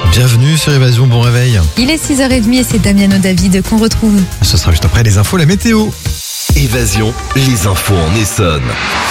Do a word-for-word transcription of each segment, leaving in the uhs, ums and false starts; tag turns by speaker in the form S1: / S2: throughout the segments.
S1: Bienvenue sur Évasion, bon réveil.
S2: Il est six heures trente et c'est Damiano David qu'on retrouve.
S1: Ce sera juste après les infos, la météo.
S3: Évasion, les infos en Essonne.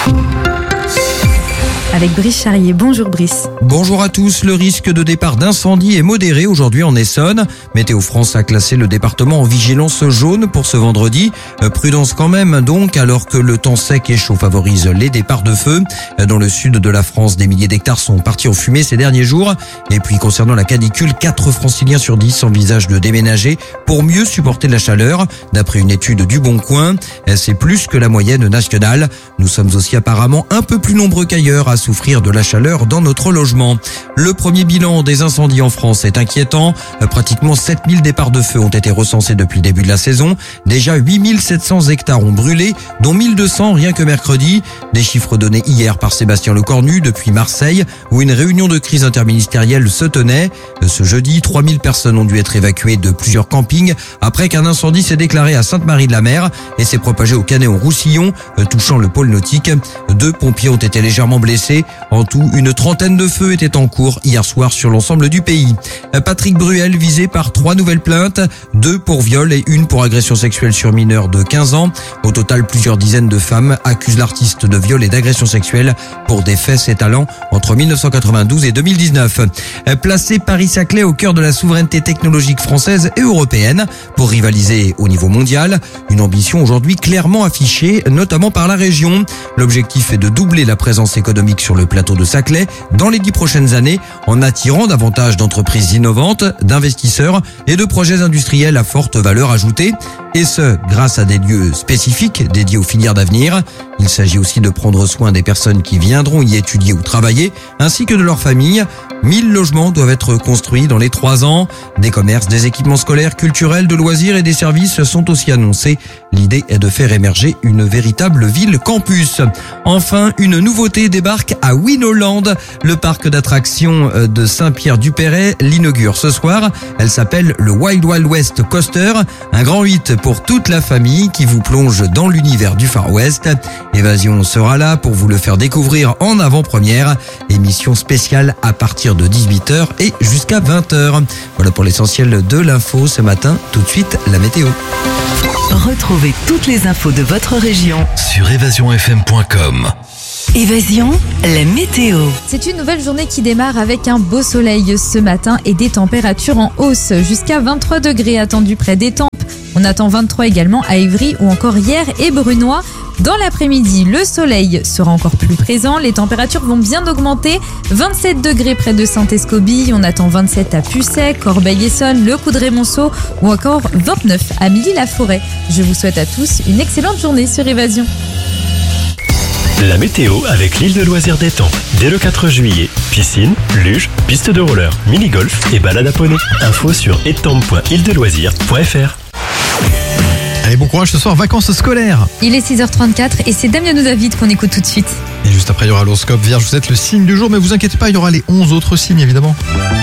S2: Avec Brice Charrier. Bonjour Brice.
S4: Bonjour à tous. Le risque de départ d'incendie est modéré aujourd'hui en Essonne. Météo France a classé le département en vigilance jaune pour ce vendredi. Euh, prudence quand même donc, alors que le temps sec et chaud favorise les départs de feu. Euh, Dans le sud de la France, des milliers d'hectares sont partis en fumée ces derniers jours. Et puis concernant la canicule, quatre franciliens sur dix envisagent de déménager pour mieux supporter la chaleur. D'après une étude du Bon Coin, euh, c'est plus que la moyenne nationale. Nous sommes aussi apparemment un peu plus nombreux qu'ailleurs à souffrir de la chaleur dans notre logement. Le premier bilan des incendies en France est inquiétant. Pratiquement sept mille départs de feu ont été recensés depuis le début de la saison. Déjà huit mille sept cents hectares ont brûlé, dont mille deux cents rien que mercredi. Des chiffres donnés hier par Sébastien Lecornu depuis Marseille, où une réunion de crise interministérielle se tenait. Ce jeudi, trois mille personnes ont dû être évacuées de plusieurs campings après qu'un incendie s'est déclaré à Sainte-Marie-de-la-Mer et s'est propagé au Canet-en-Roussillon, touchant le pôle nautique. Deux pompiers ont été légèrement blessés. En tout, une trentaine de feux étaient en cours hier soir sur l'ensemble du pays. Patrick Bruel visé par trois nouvelles plaintes, deux pour viol et une pour agression sexuelle sur mineur de quinze ans. Au total, plusieurs dizaines de femmes accusent l'artiste de viol et d'agression sexuelle pour des faits s'étalant entre mille neuf cent quatre-vingt-douze et deux mille dix-neuf. Placer Paris-Saclay au cœur de la souveraineté technologique française et européenne pour rivaliser au niveau mondial. Une ambition aujourd'hui clairement affichée, notamment par la région. L'objectif est de doubler la présence économique sur le plateau de Saclay dans les dix prochaines années en attirant davantage d'entreprises innovantes, d'investisseurs et de projets industriels à forte valeur ajoutée. Et ce, grâce à des lieux spécifiques dédiés aux filières d'avenir. Il s'agit aussi de prendre soin des personnes qui viendront y étudier ou travailler, ainsi que de leurs familles. mille logements doivent être construits dans les trois ans. Des commerces, des équipements scolaires, culturels, de loisirs et des services sont aussi annoncés. L'idée est de faire émerger une véritable ville campus. Enfin, une nouveauté débarque à Winoland. Le parc d'attractions de Saint-Pierre-du-Perret l'inaugure ce soir. Elle s'appelle le Wild Wild West Coaster. Un grand hit pour toute la famille qui vous plonge dans l'univers du Far West. Évasion sera là pour vous le faire découvrir en avant-première. Émission spéciale à partir de dix-huit heures et jusqu'à vingt heures. Voilà pour l'essentiel de l'info ce matin. Tout de suite, la météo.
S5: Retrouvez toutes les infos de votre région
S3: Sur évasion f m point com.
S5: Évasion, la météo.
S2: C'est une nouvelle journée qui démarre avec un beau soleil ce matin et des températures en hausse. Jusqu'à vingt-trois degrés attendus près d'Étampes. On attend vingt-trois également à Évry ou encore Hyères et Brunois. Dans l'après-midi, le soleil sera encore plus présent. Les températures vont bien augmenter. vingt-sept degrés près de Saint-Escobie. On attend vingt-sept à Pucet, Corbeil-Essonnes, Le Coudray-Monceau ou encore vingt-neuf à Milly-la-Forêt. Je vous souhaite à tous une excellente journée sur Évasion.
S6: La météo avec l'île de loisirs d'Étampes. Dès le quatre juillet, piscine, luge, piste de roller, mini-golf et balade à poney. Info sur étampes point île de loisirs point f r.
S1: Allez, bon courage ce soir, vacances scolaires.
S2: Il est six heures trente-quatre et c'est Damiano David qu'on écoute tout de suite.
S1: Et juste après, il y aura l'horoscope vierge. Vous êtes le signe du jour, mais vous inquiétez pas, il y aura les onze autres signes évidemment.